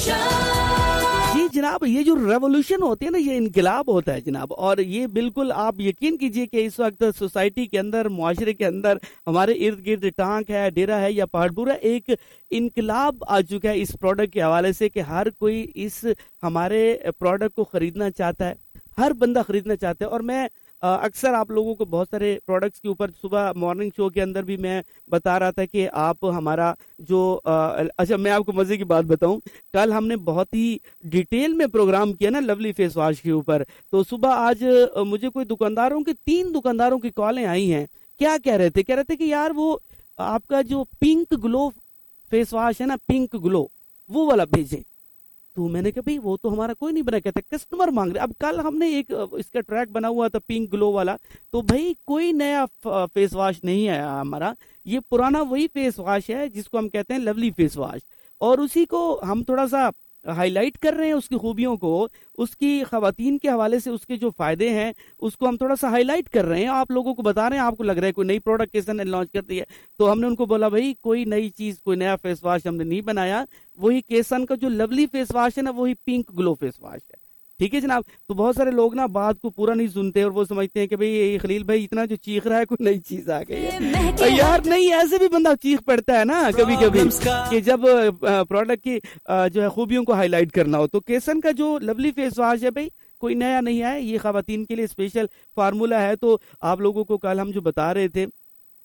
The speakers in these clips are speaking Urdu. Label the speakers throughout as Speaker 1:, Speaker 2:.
Speaker 1: جی جناب، یہ جو ریولوشن ہوتی ہے نا، یہ انقلاب ہوتا ہے جناب. اور یہ بالکل آپ یقین کیجئے کہ اس وقت سوسائٹی کے اندر، معاشرے کے اندر، ہمارے ارد گرد ٹانک ہے، ڈیرا ہے یا پہاڑ پورا، ایک انقلاب آ چکا ہے اس پروڈکٹ کے حوالے سے کہ ہر کوئی اس ہمارے پروڈکٹ کو خریدنا چاہتا ہے، ہر بندہ خریدنا چاہتا ہے. اور میں اکثر آپ لوگوں کو بہت سارے پروڈکٹس کے اوپر صبح مارننگ شو کے اندر بھی میں بتا رہا تھا کہ آپ ہمارا جو اچھا میں آپ کو مزے کی بات بتاؤں، کل ہم نے بہت ہی ڈیٹیل میں پروگرام کیا نا لولی فیس واش کے اوپر. تو صبح آج مجھے کوئی دکانداروں کی 3 دکانداروں کی کالیں آئی ہیں. کیا کہہ رہے تھے کہ یار وہ آپ کا جو پنک گلو فیس واش ہے نا، پنک گلو وہ والا بھیجیں. تو میں نے کہا بھئی وہ تو ہمارا کوئی نہیں بنا، کہتا کسٹمر مانگ رہے. اب کل ہم نے ایک اس کا ٹریک بنا ہوا تھا پنک گلو والا، تو بھئی کوئی نیا فیس واش نہیں ہے ہمارا، یہ پرانا وہی فیس واش ہے جس کو ہم کہتے ہیں لولی فیس واش. اور اسی کو ہم تھوڑا سا ہائی لائٹ کر رہے ہیں، اس کی خوبیوں کو، اس کی خواتین کے حوالے سے اس کے جو فائدے ہیں اس کو ہم تھوڑا سا ہائی لائٹ کر رہے ہیں، آپ لوگوں کو بتا رہے ہیں. آپ کو لگ رہا ہے کوئی نئی پروڈکٹ کس نے لانچ کر دی ہے، تو ہم نے ان کو بولا بھائی کوئی نئی چیز، کوئی نیا فیس واش ہم نے نہیں بنایا، وہی کیسن کا جو لولی فیس واش ہے نا، وہی پنک گلو فیس واش ہے. ٹھیک ہے جناب. تو بہت سارے لوگ نا بات کو پورا نہیں سنتے اور وہ سمجھتے ہیں کہ بھئی خلیل بھائی اتنا جو چیخ رہا ہے کوئی نئی چیز آ گئی ہے. یار نہیں، ایسے بھی بندہ چیخ پڑتا ہے نا کبھی کبھی کہ جب پروڈکٹ کی جو ہے خوبیوں کو ہائی لائٹ کرنا ہو. تو کیسن کا جو لولی فیس واش ہے بھئی کوئی نیا نہیں ہے، یہ خواتین کے لیے اسپیشل فارمولا ہے. تو آپ لوگوں کو کل ہم جو بتا رہے تھے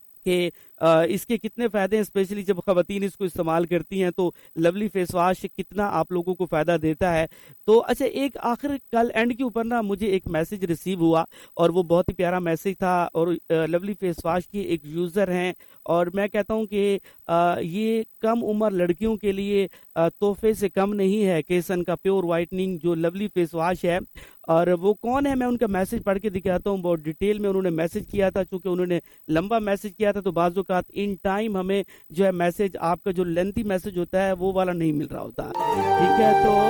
Speaker 1: کہ اس کے کتنے فائدے ہیں، اسپیشلی جب خواتین اس کو استعمال کرتی ہیں تو لولی فیس واش کتنا آپ لوگوں کو فائدہ دیتا ہے. تو اچھا ایک آخر کل اینڈ کے اوپر نا مجھے ایک میسج ریسیو ہوا اور وہ بہت ہی پیارا میسج تھا. اور لولی فیس واش کی ایک یوزر ہیں اور میں کہتا ہوں کہ یہ کم عمر لڑکیوں کے لیے تحفے سے کم نہیں ہے. کیسن کا پیور وائٹننگ جو لولی فیس واش ہے، اور وہ کون ہے میں ان کا میسج پڑھ کے دکھاتا ہوں. بہت ڈیٹیل میں انہوں نے میسج کیا تھا، چونکہ انہوں نے لمبا میسج کیا تھا تو بعض اوقات ان ٹائم ہمیں جو ہے میسج، آپ کا جو لینتھی میسج ہوتا ہے وہ والا نہیں مل رہا ہوتا. ٹھیک ہے. تو